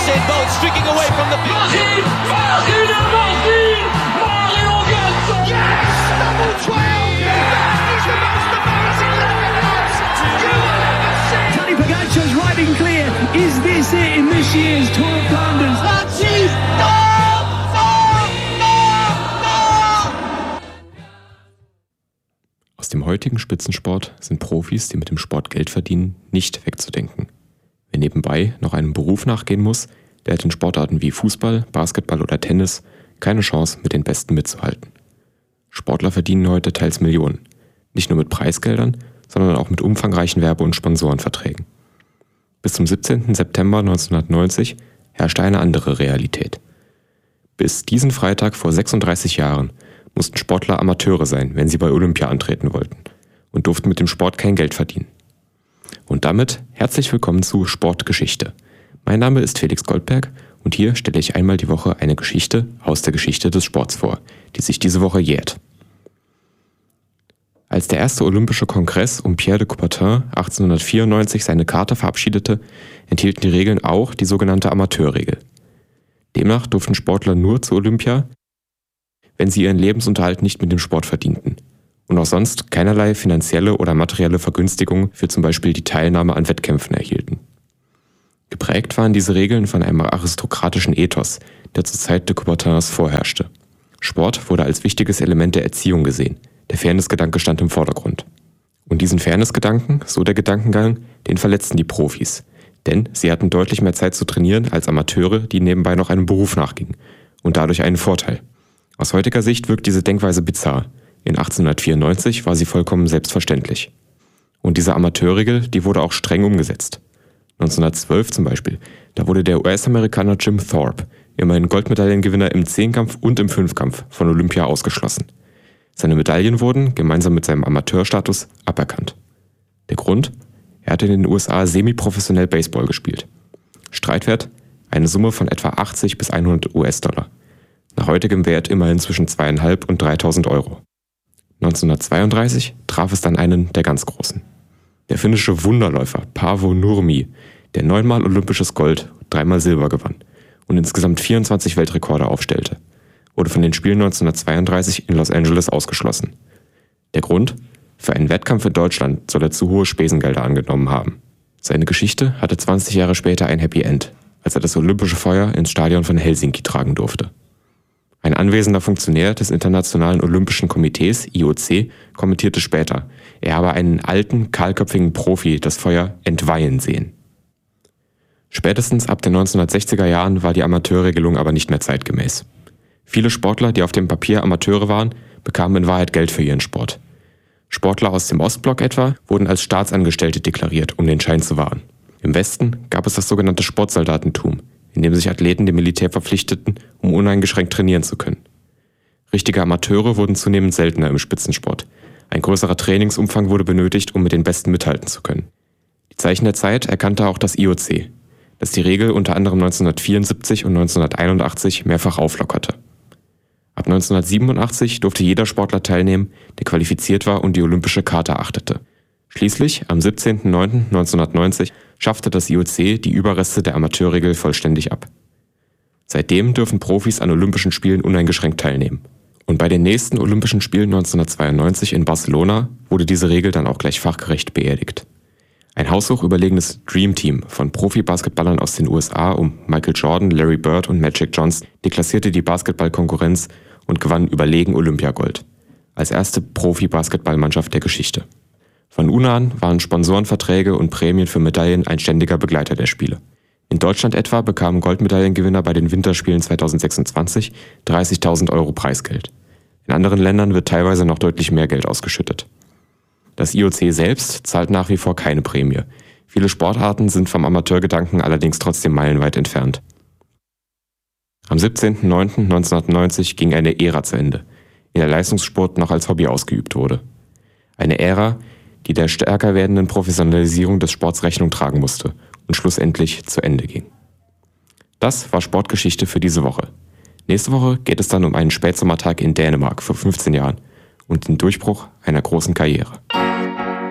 Usain Bolt streaking away from the Mario Götze! Yes! Double 12! That is the most amazing record you will ever see! Tony Pogacar's riding clear. Is this it in this year's Tour of Flanders? Aus dem heutigen Spitzensport sind Profis, die mit dem Sport Geld verdienen, nicht wegzudenken. Wer nebenbei noch einem Beruf nachgehen muss, der hat in Sportarten wie Fußball, Basketball oder Tennis keine Chance, mit den Besten mitzuhalten. Sportler verdienen heute teils Millionen. Nicht nur mit Preisgeldern, sondern auch mit umfangreichen Werbe- und Sponsorenverträgen. Bis zum 17. September 1990 herrschte eine andere Realität. Bis diesen Freitag vor 36 Jahren mussten Sportler Amateure sein, wenn sie bei Olympia antreten wollten und durften mit dem Sport kein Geld verdienen. Und damit herzlich willkommen zu Sportgeschichte. Mein Name ist Felix Goldberg und hier stelle ich einmal die Woche eine Geschichte aus der Geschichte des Sports vor, die sich diese Woche jährt. Als der erste Olympische Kongress um Pierre de Coubertin 1894 seine Charta verabschiedete, enthielten die Regeln auch die sogenannte Amateurregel. Demnach durften Sportler nur zu Olympia, wenn sie ihren Lebensunterhalt nicht mit dem Sport verdienten und auch sonst keinerlei finanzielle oder materielle Vergünstigungen für zum Beispiel die Teilnahme an Wettkämpfen erhielten. Geprägt waren diese Regeln von einem aristokratischen Ethos, der zur Zeit de Coubertins vorherrschte. Sport wurde als wichtiges Element der Erziehung gesehen, der Fairnessgedanke stand im Vordergrund. Und diesen Fairnessgedanken, so der Gedankengang, den verletzten die Profis, denn sie hatten deutlich mehr Zeit zu trainieren als Amateure, die nebenbei noch einem Beruf nachgingen und dadurch einen Vorteil. Aus heutiger Sicht wirkt diese Denkweise bizarr. In 1894 war sie vollkommen selbstverständlich. Und diese Amateurregel, die wurde auch streng umgesetzt. 1912 zum Beispiel, da wurde der US-Amerikaner Jim Thorpe, immerhin Goldmedaillengewinner im Zehnkampf und im Fünfkampf, von Olympia ausgeschlossen. Seine Medaillen wurden, gemeinsam mit seinem Amateurstatus, aberkannt. Der Grund? Er hatte in den USA semi-professionell Baseball gespielt. Streitwert? Eine Summe von etwa 80 bis 100 US-Dollar. Nach heutigem Wert immerhin zwischen 2.500 und 3.000 Euro. 1932 traf es dann einen der ganz Großen. Der finnische Wunderläufer Paavo Nurmi, der 9-mal olympisches Gold, 3-mal Silber gewann und insgesamt 24 Weltrekorde aufstellte, wurde von den Spielen 1932 in Los Angeles ausgeschlossen. Der Grund? Für einen Wettkampf in Deutschland soll er zu hohe Spesengelder angenommen haben. Seine Geschichte hatte 20 Jahre später ein Happy End, als er das olympische Feuer ins Stadion von Helsinki tragen durfte. Ein anwesender Funktionär des Internationalen Olympischen Komitees, IOC, kommentierte später, er habe einen alten, kahlköpfigen Profi das Feuer entweihen sehen. Spätestens ab den 1960er Jahren war die Amateurregelung aber nicht mehr zeitgemäß. Viele Sportler, die auf dem Papier Amateure waren, bekamen in Wahrheit Geld für ihren Sport. Sportler aus dem Ostblock etwa wurden als Staatsangestellte deklariert, um den Schein zu wahren. Im Westen gab es das sogenannte Sportsoldatentum, in dem sich Athleten dem Militär verpflichteten, um uneingeschränkt trainieren zu können. Richtige Amateure wurden zunehmend seltener im Spitzensport. Ein größerer Trainingsumfang wurde benötigt, um mit den Besten mithalten zu können. Die Zeichen der Zeit erkannte auch das IOC, das die Regel unter anderem 1974 und 1981 mehrfach auflockerte. Ab 1987 durfte jeder Sportler teilnehmen, der qualifiziert war und die olympische Charta achtete. Schließlich, am 17.09.1990, schaffte das IOC die Überreste der Amateurregel vollständig ab. Seitdem dürfen Profis an Olympischen Spielen uneingeschränkt teilnehmen. Und bei den nächsten Olympischen Spielen 1992 in Barcelona wurde diese Regel dann auch gleich fachgerecht beerdigt. Ein haushoch überlegenes Dream Team von Profi-Basketballern aus den USA um Michael Jordan, Larry Bird und Magic Johnson deklassierte die Basketballkonkurrenz und gewann überlegen Olympiagold. Als erste Profi-Basketballmannschaft der Geschichte. Von nun an waren Sponsorenverträge und Prämien für Medaillen ein ständiger Begleiter der Spiele. In Deutschland etwa bekamen Goldmedaillengewinner bei den Winterspielen 2026 30.000 Euro Preisgeld. In anderen Ländern wird teilweise noch deutlich mehr Geld ausgeschüttet. Das IOC selbst zahlt nach wie vor keine Prämie. Viele Sportarten sind vom Amateurgedanken allerdings trotzdem meilenweit entfernt. Am 17.09.1990 ging eine Ära zu Ende, in der Leistungssport noch als Hobby ausgeübt wurde. Eine Ära, die der stärker werdenden Professionalisierung des Sports Rechnung tragen musste und schlussendlich zu Ende ging. Das war Sportgeschichte für diese Woche. Nächste Woche geht es dann um einen Spätsommertag in Dänemark vor 15 Jahren und den Durchbruch einer großen Karriere.